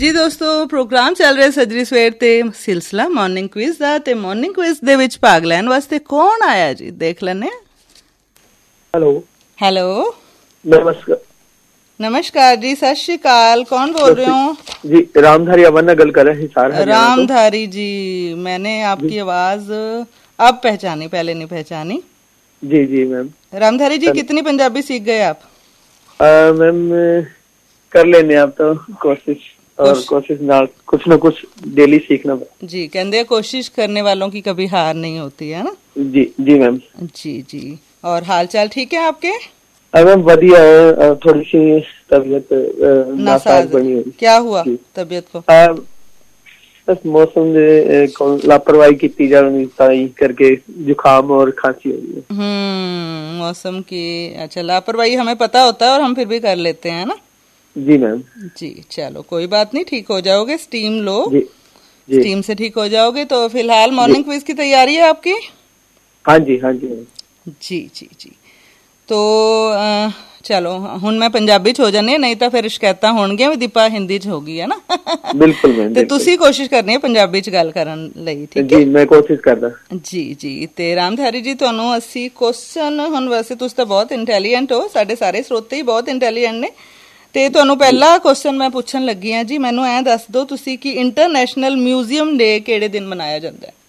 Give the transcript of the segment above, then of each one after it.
जी दोस्तों, प्रोग्राम चल रहा सजरी सवेर ते सिलसिला मॉर्निंग क्विज दा ते मॉर्निंग क्विज दे विच भाग लैण वास्ते कौन आया जी, देख लैने। हेलो हेलो, नमस्कार। नमस्कार जी, सत श्री अकाल। कौन बोल रहे हो जी? रामधारी अवन गल कर रहे हैं। रामधारी जी, मैंने आपकी आवाज अब पहचानी, पहले नहीं पहचानी। जी जी मैम। रामधारी जी, कितनी पंजाबी सीख गए आप? मैम कर लेने आप तो कोशिश, और कोशिश ना कुछ ना कुछ डेली सीखना जी। कहते कोशिश करने वालों की कभी हार नहीं होती है ना। जी जी मैम। जी जी। और हाल चाल ठीक है आपके? मैम बढ़िया है, थोड़ी सी तबीयत नासाज बनी हुई। क्या हुआ तबीयत को? बस मौसम दे लापरवाही की जा रही करके जुकाम और खांसी हो रही है। मौसम की अच्छा लापरवाही हमें पता होता है और हम फिर भी कर लेते हैं ना। जी मैम। जी चलो कोई बात नहीं, ठीक हो जाओगे। स्टीम लो जी, जी। स्टीम से ठीक हो जाओगे। तो फिलहाल मॉर्निंग क्विज की तैयारी है आपकी? हाँ जी, हाँ जी जी जी जी। तो चलो हुण मैं पंजाबी च हो जानी, नहीं तो फिर शिकायतां होणगीਆਂ भी दीपा हिंदी च होगी, है ना। बिल्कुल मैम। ते तुसी कोशिश करनी है पंजाबी च गल करन लई, ठीक है जी? मैं कोशिश करदा जी जी। ते रामधारी जी, तुहानू असी क्वेश्चन हुण, वैसे तुसी तां बहुत इंटैलीजेंट हो, साडे सारे श्रोते ही बहुत इंटैलीजेंट ने। ते तुहानू पहला क्वेश्चन मैं पुछन लगी हां जी, मैनू ऐ दस दो तुसी कि इंटरनेशनल म्यूजियम डे किहड़े दिन मनाया जांदा है?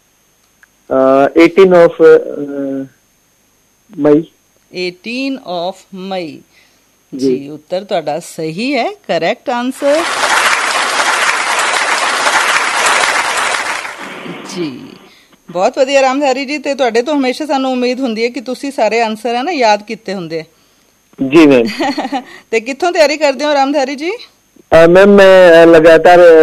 18 ऑफ मई। 18 ऑफ मई जी। उत्तर तुहाडा सही है, करेक्ट आंसर जी। बहुत वधिया रामधारी जी। ते तुहाडे तो हमेशा सानू उम्मीद हुंदी है कि तुसी सारे आंसर है ना याद कीते हुंदे। जी मैम। ते कित्थों तैयारी करदे हो रामधारी जी? मैम मैं लगातार